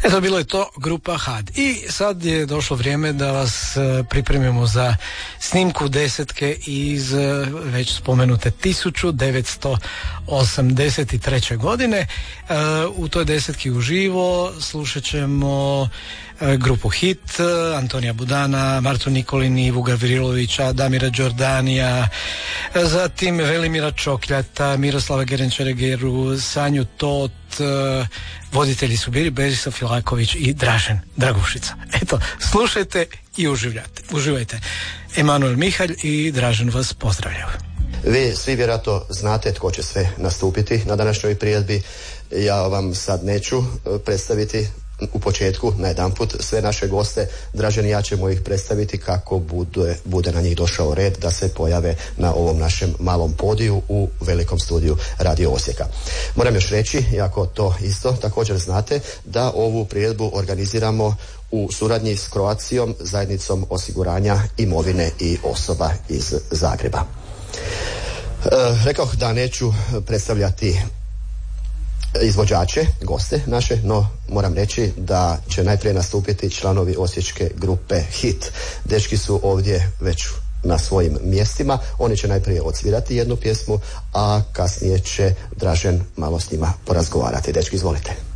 Eto, bilo je to grupa Had. I sad je došlo vrijeme da vas pripremimo za snimku desetke iz već spomenute 1983. godine. U toj desetki uživo slušat ćemo grupu Hit, Antonija Budana, Martu Nikolin, Ivu Gavrilovića, Damira Đordanija, zatim Velimira Čokljata, Miroslava Gerenčaregeru, Sanju Tot, voditelji su bili Berislav Filaković i Dražen Dragušica. Eto, slušajte i uživajte. Emanuel Mihalj i Dražen vas pozdravljaju. Vi svi vjerojatno znate tko će sve nastupiti na današnjoj priredbi. Ja vam sad neću predstaviti u početku najedanput sve naše goste. Dražen i ja ćemo ih predstaviti kako bude na njih došao red da se pojave na ovom našem malom podiju u velikom studiju Radio Osijeka. Moram još reći, iako to isto također znate, da ovu priredbu organiziramo u suradnji s Croatiom, zajednicom osiguranja imovine i osoba iz Zagreba. Rekao da neću predstavljati izvođače, goste naše, no moram reći da će najprije nastupiti članovi osječke grupe Hit. Dečki su ovdje već na svojim mjestima. Oni će najprije odsvirati jednu pjesmu, a kasnije će Dražen malo s njima porazgovarati. Dečki, izvolite.